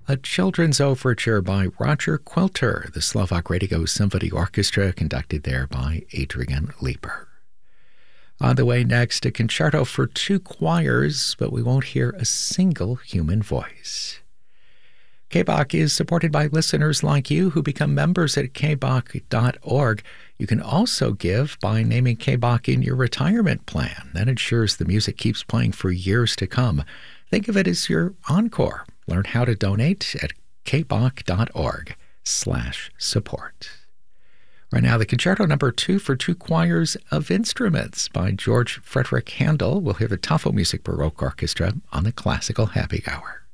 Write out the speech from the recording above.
A children's overture by Roger Quilter, the Slovak Radio Symphony Orchestra, conducted there by Adrian Lieber. On the way next, a concerto for 2 choirs, but we won't hear a single human voice. KBOC is supported by listeners like you who become members at kbok.org. You can also give by naming KBOC in your retirement plan. That ensures the music keeps playing for years to come. Think of it as your encore. Learn how to donate at kbok.org/support. Right now, the Concerto No. 2 for 2 choirs of instruments by George Frederick Handel. We'll hear the Tafelmusik Baroque Orchestra on the Classical Happy Hour.